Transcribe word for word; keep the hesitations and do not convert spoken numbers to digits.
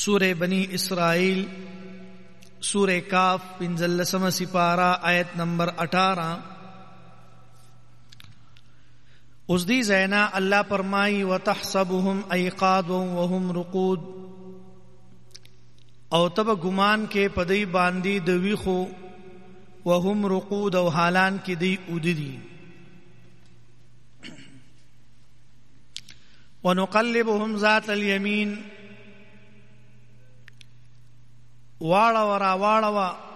سورہ بنی اسرائیل سورہ کاف پنځلسمه سپارہ آیت نمبر اٹھارہ. اس دی زینا اللہ فرمائی وتحسبهم ایقاظا وهم رقود، او تب گمان کے پدی باندی دوی خو وهم رقود او حالان کی دی اودی. ونقلبهم ذات الیمین، واړه ورا واړه